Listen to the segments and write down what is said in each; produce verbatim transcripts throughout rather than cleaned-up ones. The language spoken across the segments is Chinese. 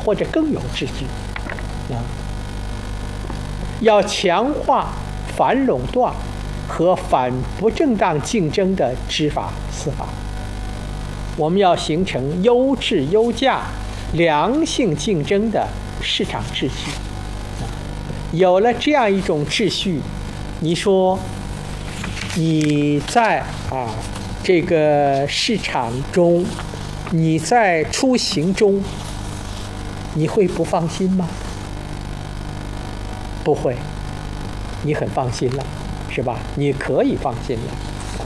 或者更有秩序啊。要强化反垄断和反不正当竞争的执法司法，我们要形成优质优价、良性竞争的市场秩序。有了这样一种秩序，你说你在啊这个市场中，你在出行中，你会不放心吗？不会，你很放心了，是吧？你可以放心了。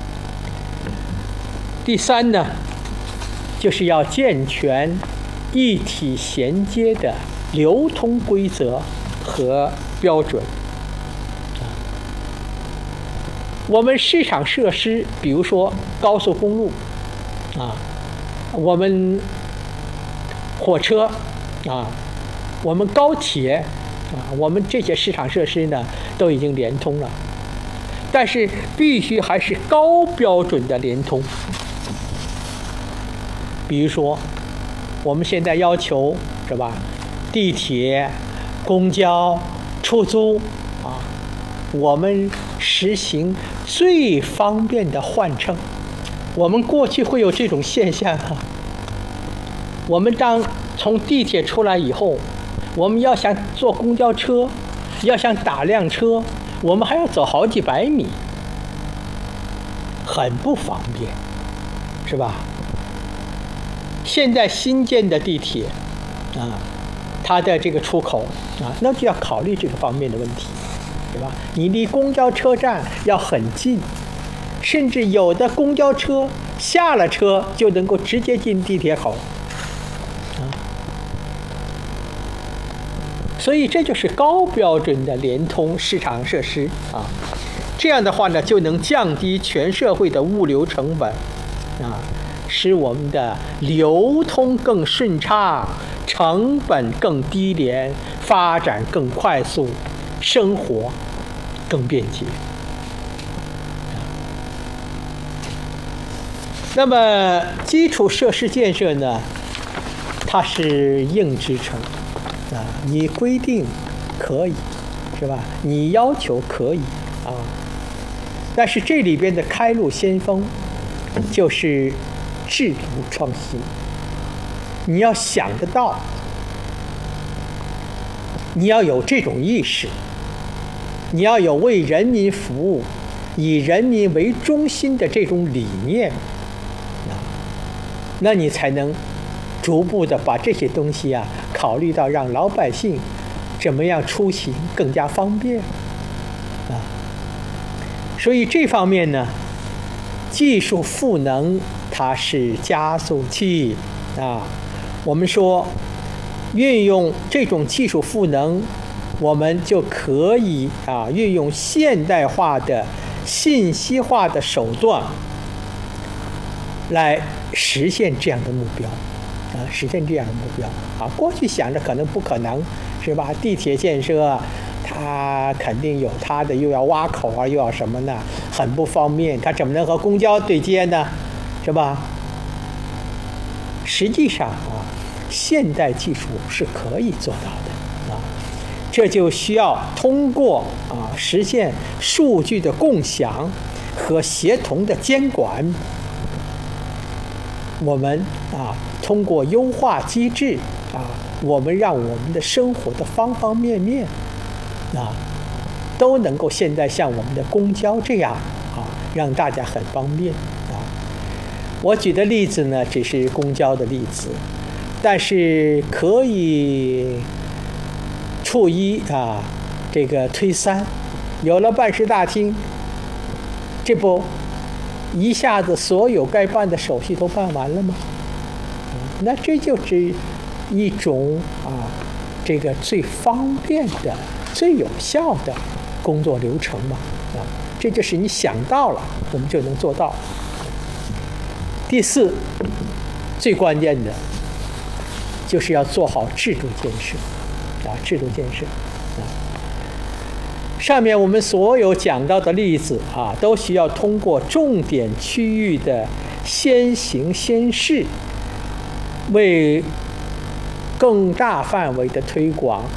第三呢，就是要健全一体衔接的流通规则和标准。我们市场设施，比如说高速公路啊，我们火车啊，我们高铁啊，我们这些市场设施呢都已经连通了，但是必须还是高标准的连通。比如说，我们现在要求是吧，地铁、公交、出租啊，我们实行最方便的换乘。我们过去会有这种现象啊，我们当从地铁出来以后，我们要想坐公交车，要想打辆车，我们还要走好几百米，很不方便，是吧？现在新建的地铁啊，它的这个出口啊，那就要考虑这个方面的问题，对吧？你离公交车站要很近，甚至有的公交车下了车就能够直接进地铁口。所以这就是高标准的联通市场设施啊，这样的话呢，就能降低全社会的物流成本啊，使我们的流通更顺畅，成本更低廉，发展更快速，生活更便捷。那么基础设施建设呢，它是硬支撑。啊，你规定可以，是吧？你要求可以啊，但是这里边的开路先锋就是制度创新。你要想得到，你要有这种意识，你要有为人民服务、以人民为中心的这种理念啊，那你才能逐步的把这些东西啊考虑到让老百姓怎么样出行更加方便啊。所以这方面呢，技术赋能它是加速器啊。我们说运用这种技术赋能，我们就可以啊运用现代化的信息化的手段来实现这样的目标。啊，实现这样的目标啊！过去想着可能不可能，是吧？地铁建设，它肯定有它的，又要挖口啊，又要什么呢？很不方便，它怎么能和公交对接呢？是吧？实际上啊，现代技术是可以做到的啊，这就需要通过啊实现数据的共享和协同的监管，我们啊。通过优化机制啊，我们让我们的生活的方方面面啊，都能够现在像我们的公交这样啊，让大家很方便啊。我举的例子呢，只是公交的例子，但是可以处一啊，这个推三，有了办事大厅，这不一下子所有该办的手续都办完了吗？那这就是一种啊，这个最方便的、最有效的工作流程嘛啊，这就是你想到了，我们就能做到。第四，最关键的，就是要做好制度建设啊，制度建设啊。上面我们所有讲到的例子啊，都需要通过重点区域的先行先试。为更大范围的推广